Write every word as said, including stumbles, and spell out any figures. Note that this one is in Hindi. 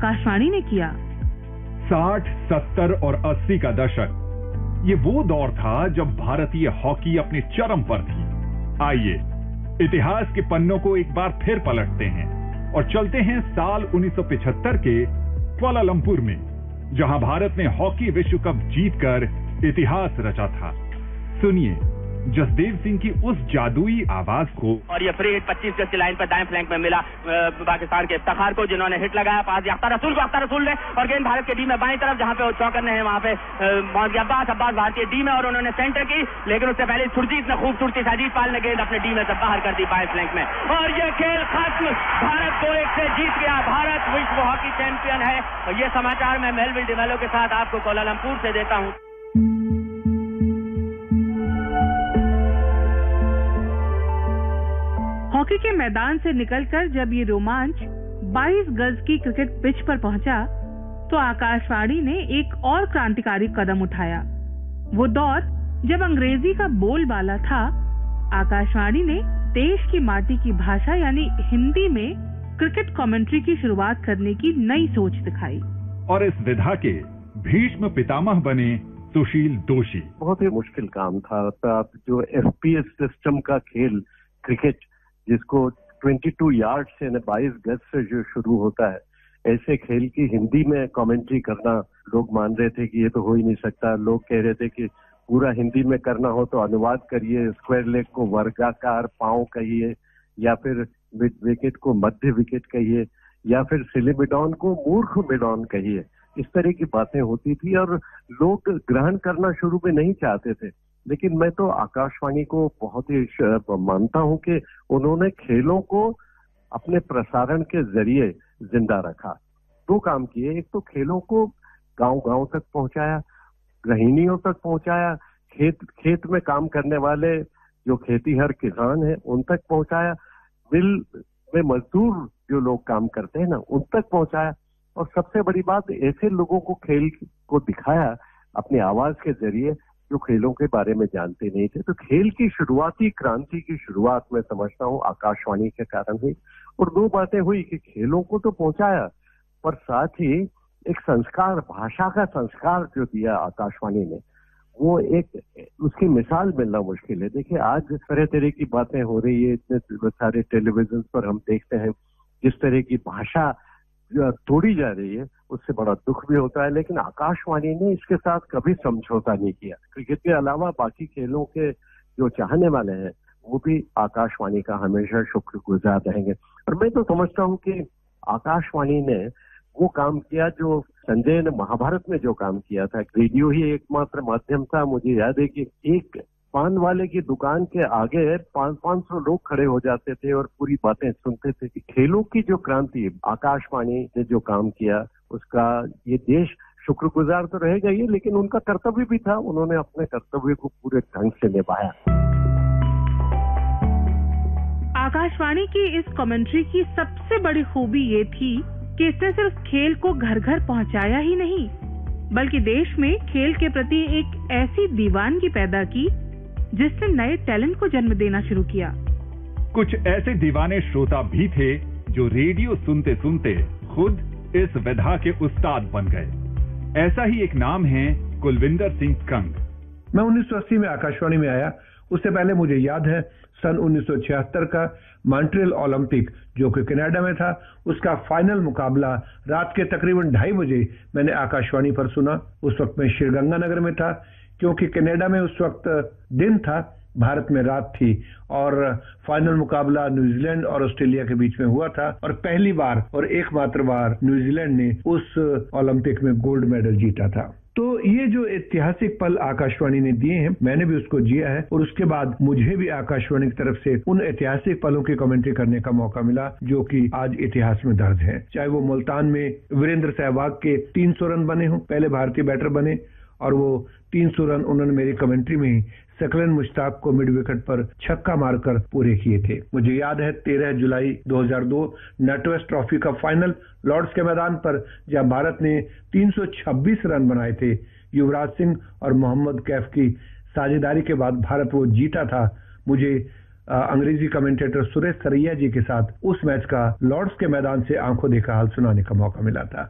आकाशवाणी ने किया। साठ, सत्तर और अस्सी का दशक, ये वो दौर था जब भारतीय हॉकी अपने चरम पर थी। आइए इतिहास के पन्नों को एक बार फिर पलटते हैं और चलते हैं साल उन्नीस सौ पचहत्तर के कुआलालंपुर में, जहां भारत ने हॉकी विश्व कप जीतकर इतिहास रचा था। सुनिए जसदेव सिंह की उस जादुई आवाज को। और ये फ्री हिट पच्चीस गज की लाइन पर दाएं फ्लैंक में मिला पाकिस्तान के इफ्तिखार को, जिन्होंने हिट लगाया पास अख्तर रसूल को। अख्तर रसूल ने और गेंद भारत के डी में बाईं तरफ, जहां पे चौकर ने है वहां पे मोहम्मद अब्बास अब्बास भारतीय डी में, और उन्होंने सेंटर की, लेकिन उससे पहले सुरजीत ने खूबसूरती से अजीत पाल ने गेंद अपने डी में से बाहर कर दी बाएं फ्लैंक में, और ये खेल खत्म। भारत दो एक से जीत गया। भारत विश्व हॉकी चैंपियन है। और ये समाचार मैं मेलविल डिमेलो के साथ आपको कुआलालंपुर से देता हूँ। हॉकी के मैदान से निकलकर जब ये रोमांच बाईस गज की क्रिकेट पिच पर पहुंचा, तो आकाशवाणी ने एक और क्रांतिकारी कदम उठाया। वो दौर जब अंग्रेजी का बोलबाला था, आकाशवाणी ने देश की माटी की भाषा यानी हिंदी में क्रिकेट कमेंट्री की शुरुआत करने की नई सोच दिखाई। और इस विधा के भीष्म पितामह बने सुशील दोषी। बहुत ही मुश्किल काम था। जो एफपीएस सिस्टम का खेल क्रिकेट, जिसको बाईस यार्ड से बाईस गज से जो शुरू होता है, ऐसे खेल की हिंदी में कमेंट्री करना लोग मान रहे थे कि ये तो हो ही नहीं सकता। लोग कह रहे थे कि पूरा हिंदी में करना हो तो अनुवाद करिए, स्क्वायर लेग को वर्गाकार पांव कहिए, या फिर मिड विकेट को मध्य विकेट कहिए, या फिर सिलिमिडॉन को मूर्ख मिडॉन कहिए। इस तरह की बातें होती थी और लोग ग्रहण करना शुरू में नहीं चाहते थे। लेकिन मैं तो आकाशवाणी को बहुत ही मानता हूं कि उन्होंने खेलों को अपने प्रसारण के जरिए जिंदा रखा। दो काम किए, एक तो खेलों को गांव-गांव तक पहुंचाया, गृहिणियों तक पहुंचाया, खेत खेत में काम करने वाले जो खेतीहर किसान हैं उन तक पहुंचाया, मिल में मजदूर जो लोग काम करते हैं ना उन तक पहुंचाया, और सबसे बड़ी बात ऐसे लोगों को खेल को दिखाया अपनी आवाज के जरिए जो खेलों के बारे में जानते नहीं थे। तो खेल की शुरुआती क्रांति की शुरुआत मैं समझता हूँ आकाशवाणी के कारण हुई। और दो बातें हुई कि खेलों को तो पहुंचाया, पर साथ ही एक संस्कार, भाषा का संस्कार जो दिया आकाशवाणी ने, वो एक उसकी मिसाल मिलना मुश्किल है। देखिए आज तरह तरह की बातें हो रही है, इतने सारे टेलीविजन पर हम देखते हैं जिस तरह की भाषा तोड़ी जा रही है, उससे बड़ा दुख भी होता है। लेकिन आकाशवाणी ने इसके साथ कभी समझौता नहीं किया। क्रिकेट के अलावा बाकी खेलों के जो चाहने वाले हैं वो भी आकाशवाणी का हमेशा शुक्रगुजार रहेंगे। और मैं तो समझता हूँ कि आकाशवाणी ने वो काम किया जो संजय ने महाभारत में जो काम किया था। रेडियो ही एकमात्र माध्यम था। मुझे याद है कि एक पान वाले की दुकान के आगे पांच पांच सौ लोग खड़े हो जाते थे और पूरी बातें सुनते थे। खेलों की जो क्रांति आकाशवाणी ने जो काम किया, उसका ये देश शुक्रगुजार तो रहेगा ही, लेकिन उनका कर्तव्य भी था। उन्होंने अपने कर्तव्य को पूरे ढंग से निभाया। आकाशवाणी की इस कमेंट्री की सबसे बड़ी खूबी ये थी कि इसने सिर्फ खेल को घर घर पहुंचाया ही नहीं, बल्कि देश में खेल के प्रति एक ऐसी दीवानगी पैदा की जिसने नए टैलेंट को जन्म देना शुरू किया। कुछ ऐसे दीवाने श्रोता भी थे जो रेडियो सुनते सुनते खुद इस विधा के उस्ताद बन गए। ऐसा ही एक नाम है कुलविंदर सिंह कंग। मैं उन्नीस सौ अस्सी में आकाशवाणी में आया। उससे पहले मुझे याद है सन उन्नीस सौ छिहत्तर का मॉन्ट्रियल ओलंपिक जो कि कनाडा में था, उसका फाइनल मुकाबला रात के तकरीबन ढाई बजे मैंने आकाशवाणी पर सुना। उस वक्त मैं श्रीगंगानगर में था, क्योंकि कनाडा में उस वक्त दिन था, भारत में रात थी, और फाइनल मुकाबला न्यूजीलैंड और ऑस्ट्रेलिया के बीच में हुआ था। और पहली बार और एकमात्र बार न्यूजीलैंड ने उस ओलंपिक में गोल्ड मेडल जीता था। तो ये जो ऐतिहासिक पल आकाशवाणी ने दिए हैं, मैंने भी उसको जिया है, और उसके बाद मुझे भी आकाशवाणी की तरफ से उन ऐतिहासिक पलों की कमेंट्री करने का मौका मिला जो कि आज इतिहास में दर्ज है। चाहे वो मुल्तान में वीरेंद्र सहवाग के तीन सौ रन बने हों, पहले भारतीय बैटर बने, और वो तीन सौ रन उन्होंने मेरी कमेंट्री में ही सकलन मुश्ताक को मिड विकेट पर छक्का मारकर पूरे किए थे। मुझे याद है तेरह जुलाई दो हज़ार दो नेटवेस्ट ट्रॉफी का फाइनल लॉर्ड्स के मैदान पर, जहां भारत ने तीन सौ छब्बीस रन बनाए थे। युवराज सिंह और मोहम्मद कैफ की साझेदारी के बाद भारत वो जीता था। मुझे आ, अंग्रेजी कमेंटेटर सुरेश सरैया जी के साथ उस मैच का लॉर्ड्स के मैदान से आंखों देखा हाल सुनाने का मौका मिला था।